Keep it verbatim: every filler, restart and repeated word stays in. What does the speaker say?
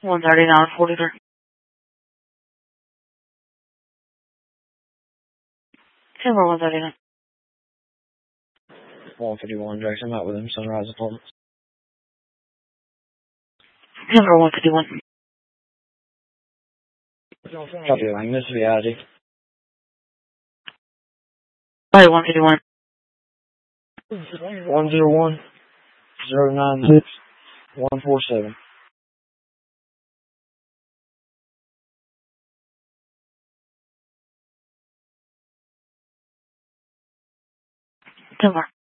one thirty-nine forty-three. Timber one thirty-nine. one fifty-one, Jackson, I'm out with him, Sunrise Apartments. Timber one fifty-one. Copy, Lang. This is the I D. Body one fifty-one. one zero one, zero nine six, one four seven. Timber.